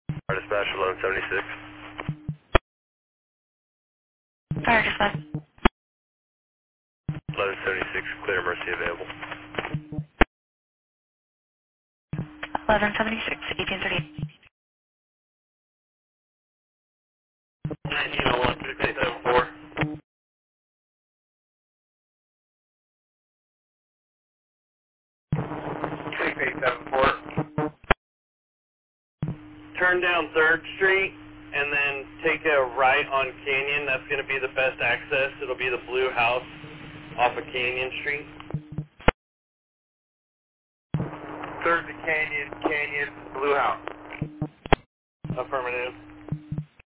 Fire dispatch 1176. Fire dispatch. 1176, clear emergency available. 1176, 1838. 1901, 6874. 6874. Turn down 3rd Street and then take a right on Canyon. That's going to be the best access. It'll be the blue house off of Canyon Street. 3rd to Canyon, Canyon, blue house. Affirmative.